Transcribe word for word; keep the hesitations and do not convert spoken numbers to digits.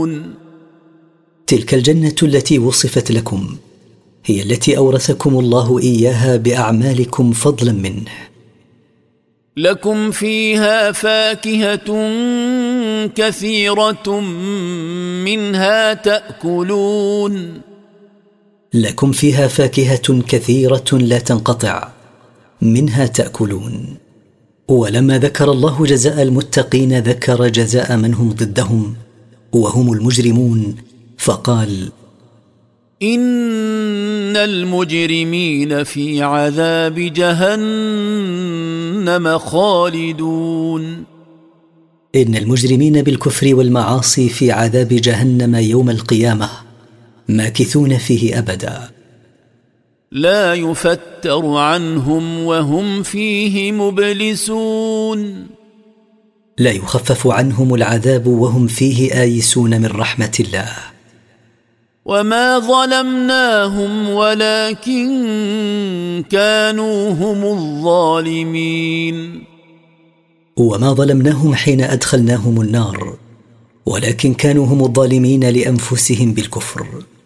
تلك الجنة التي وصفت لكم هي التي أورثكم الله إياها بأعمالكم فضلا منه. لكم فيها فاكهة كثيرة منها تأكلون. لكم فيها فاكهة كثيرة لا تنقطع منها تأكلون. ولما ذكر الله جزاء المتقين ذكر جزاء من هم ضدهم وهم المجرمون، فقال: إن المجرمين في عذاب جهنم خالدون. إن المجرمين بالكفر والمعاصي في عذاب جهنم يوم القيامة ماكثون فيه أبدا، لا يفتر عنهم وهم فيه مبلسون. لا يخفف عنهم العذاب وهم فيه آيسون من رحمة الله. وما ظلمناهم ولكن كانوا هم الظالمين. وما ظلمناهم حين أدخلناهم النار ولكن كانوا هم الظالمين لأنفسهم بالكفر.